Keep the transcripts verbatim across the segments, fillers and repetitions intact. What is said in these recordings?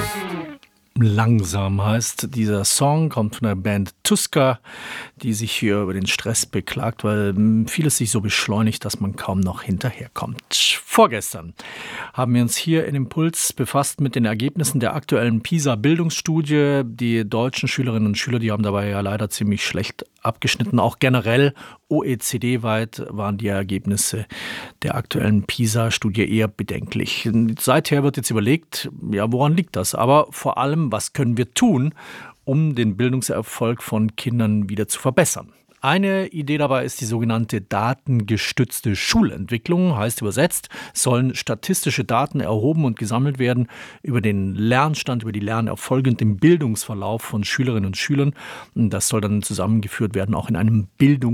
Langsam heißt dieser Song, kommt von der Band Tuska, die sich hier über den Stress beklagt, weil vieles sich so beschleunigt, dass man kaum noch hinterherkommt. Vorgestern haben wir uns hier in Impuls befasst mit den Ergebnissen der aktuellen PISA-Bildungsstudie. Die deutschen Schülerinnen und Schüler, die haben dabei ja leider ziemlich schlecht abgeschnitten. Auch generell O E C D-weit waren die Ergebnisse der aktuellen PISA-Studie eher bedenklich. Seither wird jetzt überlegt, ja, woran liegt das? Aber vor allem, was können wir tun, um den Bildungserfolg von Kindern wieder zu verbessern? Eine Idee dabei ist die sogenannte datengestützte Schulentwicklung. Heißt übersetzt, sollen statistische Daten erhoben und gesammelt werden über den Lernstand, über die Lernerfolge und den Bildungsverlauf von Schülerinnen und Schülern. Das soll dann zusammengeführt werden, auch in einem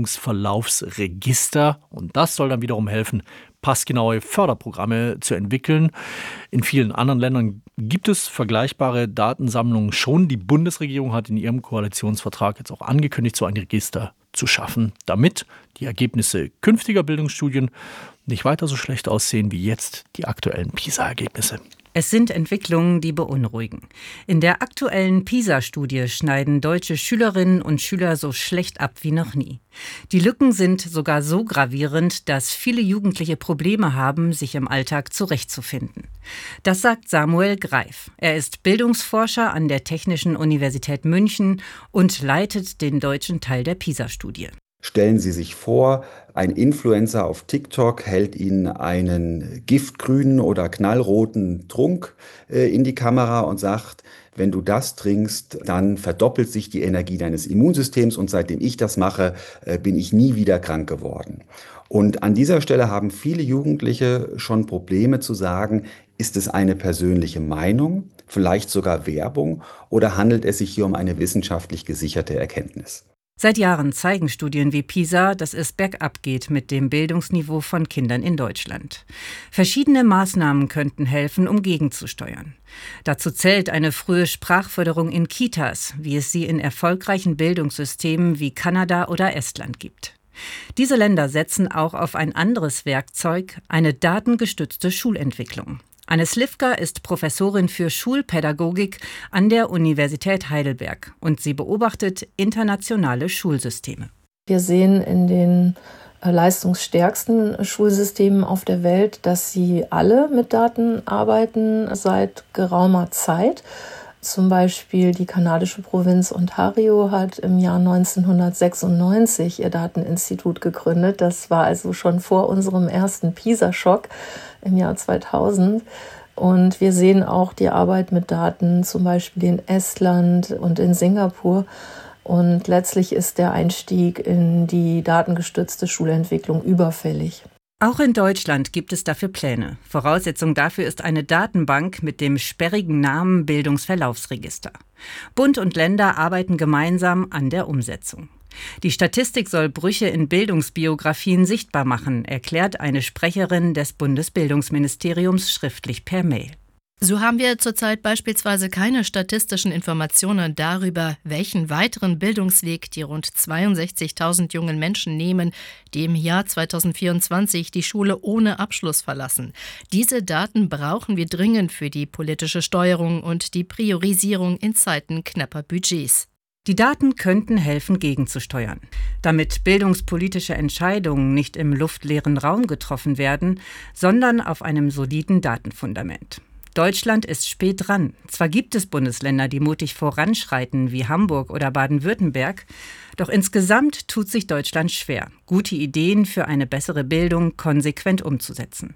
Bildungsverlaufsregister. Und das soll dann wiederum helfen, passgenaue Förderprogramme zu entwickeln. In vielen anderen Ländern gibt es vergleichbare Datensammlungen schon. Die Bundesregierung hat in ihrem Koalitionsvertrag jetzt auch angekündigt, so ein Register zu schaffen, damit die Ergebnisse künftiger Bildungsstudien nicht weiter so schlecht aussehen wie jetzt die aktuellen PISA-Ergebnisse. Es sind Entwicklungen, die beunruhigen. In der aktuellen PISA-Studie schneiden deutsche Schülerinnen und Schüler so schlecht ab wie noch nie. Die Lücken sind sogar so gravierend, dass viele Jugendliche Probleme haben, sich im Alltag zurechtzufinden. Das sagt Samuel Greif. Er ist Bildungsforscher an der Technischen Universität München und leitet den deutschen Teil der PISA-Studie. Stellen Sie sich vor, ein Influencer auf TikTok hält Ihnen einen giftgrünen oder knallroten Trunk äh, in die Kamera und sagt, wenn du das trinkst, dann verdoppelt sich die Energie deines Immunsystems und seitdem ich das mache, äh, bin ich nie wieder krank geworden. Und an dieser Stelle haben viele Jugendliche schon Probleme zu sagen, ist es eine persönliche Meinung, vielleicht sogar Werbung oder handelt es sich hier um eine wissenschaftlich gesicherte Erkenntnis? Seit Jahren zeigen Studien wie PISA, dass es bergab geht mit dem Bildungsniveau von Kindern in Deutschland. Verschiedene Maßnahmen könnten helfen, um gegenzusteuern. Dazu zählt eine frühe Sprachförderung in Kitas, wie es sie in erfolgreichen Bildungssystemen wie Kanada oder Estland gibt. Diese Länder setzen auch auf ein anderes Werkzeug, eine datengestützte Schulentwicklung. Anne Slivka ist Professorin für Schulpädagogik an der Universität Heidelberg und sie beobachtet internationale Schulsysteme. Wir sehen in den leistungsstärksten Schulsystemen auf der Welt, dass sie alle mit Daten arbeiten seit geraumer Zeit. Zum Beispiel die kanadische Provinz Ontario hat im Jahr neunzehnhundertsechsundneunzig ihr Dateninstitut gegründet. Das war also schon vor unserem ersten PISA-Schock im Jahr zweitausend. Und wir sehen auch die Arbeit mit Daten zum Beispiel in Estland und in Singapur. Und letztlich ist der Einstieg in die datengestützte Schulentwicklung überfällig. Auch in Deutschland gibt es dafür Pläne. Voraussetzung dafür ist eine Datenbank mit dem sperrigen Namen Bildungsverlaufsregister. Bund und Länder arbeiten gemeinsam an der Umsetzung. Die Statistik soll Brüche in Bildungsbiografien sichtbar machen, erklärt eine Sprecherin des Bundesbildungsministeriums schriftlich per Mail. So haben wir zurzeit beispielsweise keine statistischen Informationen darüber, welchen weiteren Bildungsweg die rund zweiundsechzigtausend jungen Menschen nehmen, die im Jahr zweitausendvierundzwanzig die Schule ohne Abschluss verlassen. Diese Daten brauchen wir dringend für die politische Steuerung und die Priorisierung in Zeiten knapper Budgets. Die Daten könnten helfen, gegenzusteuern. Damit bildungspolitische Entscheidungen nicht im luftleeren Raum getroffen werden, sondern auf einem soliden Datenfundament. Deutschland ist spät dran. Zwar gibt es Bundesländer, die mutig voranschreiten, wie Hamburg oder Baden-Württemberg, doch insgesamt tut sich Deutschland schwer, gute Ideen für eine bessere Bildung konsequent umzusetzen.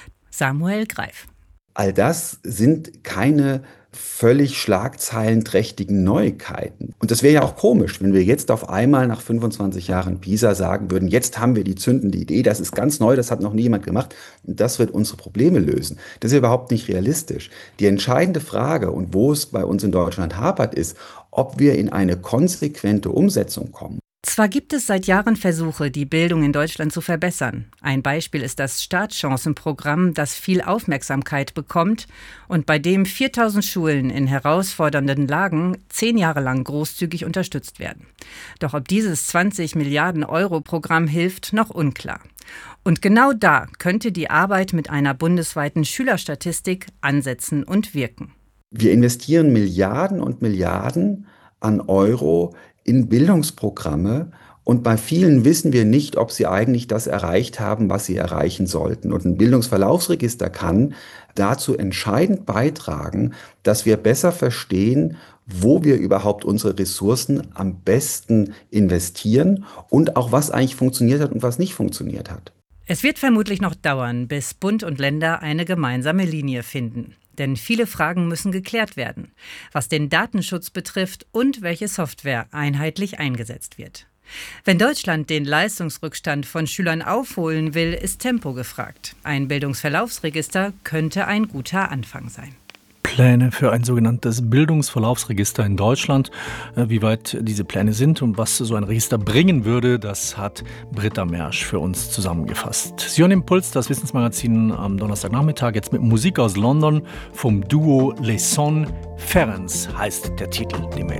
Samuel Greif. All das sind keine völlig schlagzeilenträchtigen Neuigkeiten. Und das wäre ja auch komisch, wenn wir jetzt auf einmal nach fünfundzwanzig Jahren PISA sagen würden, jetzt haben wir die zündende Idee, das ist ganz neu, das hat noch nie jemand gemacht und das wird unsere Probleme lösen. Das ist überhaupt nicht realistisch. Die entscheidende Frage und wo es bei uns in Deutschland hapert, ist, ob wir in eine konsequente Umsetzung kommen. Zwar gibt es seit Jahren Versuche, die Bildung in Deutschland zu verbessern. Ein Beispiel ist das Startchancenprogramm, das viel Aufmerksamkeit bekommt und bei dem viertausend Schulen in herausfordernden Lagen zehn Jahre lang großzügig unterstützt werden. Doch ob dieses zwanzig Milliarden Euro Programm hilft, noch unklar. Und genau da könnte die Arbeit mit einer bundesweiten Schülerstatistik ansetzen und wirken. Wir investieren Milliarden und Milliarden an Euro in Bildungsprogramme und bei vielen wissen wir nicht, ob sie eigentlich das erreicht haben, was sie erreichen sollten. Und ein Bildungsverlaufsregister kann dazu entscheidend beitragen, dass wir besser verstehen, wo wir überhaupt unsere Ressourcen am besten investieren und auch was eigentlich funktioniert hat und was nicht funktioniert hat. Es wird vermutlich noch dauern, bis Bund und Länder eine gemeinsame Linie finden. Denn viele Fragen müssen geklärt werden, was den Datenschutz betrifft und welche Software einheitlich eingesetzt wird. Wenn Deutschland den Leistungsrückstand von Schülern aufholen will, ist Tempo gefragt. Ein Bildungsverlaufsregister könnte ein guter Anfang sein. Pläne für ein sogenanntes Bildungsverlaufsregister in Deutschland. Wie weit diese Pläne sind und was so ein Register bringen würde, das hat Britta Mersch für uns zusammengefasst. Sie hören Impuls, das Wissensmagazin am Donnerstagnachmittag, jetzt mit Musik aus London vom Duo Les Sons. Ferenc heißt der Titel, den wir